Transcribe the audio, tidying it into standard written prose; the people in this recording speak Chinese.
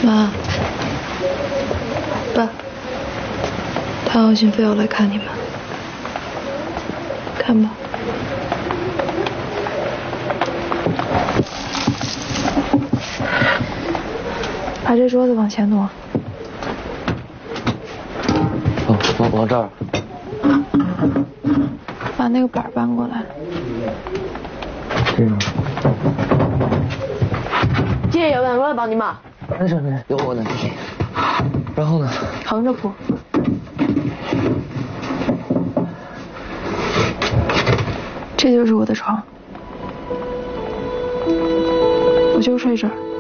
妈，爸，唐小新非要来看你们，看吧。把这桌子往前挪。 往这儿。 把那个板搬过来。 这样。 今天有没有乱帮你忙？ 没事，有我呢。然后呢？ 横着铺。这就是我的床，我就睡这儿。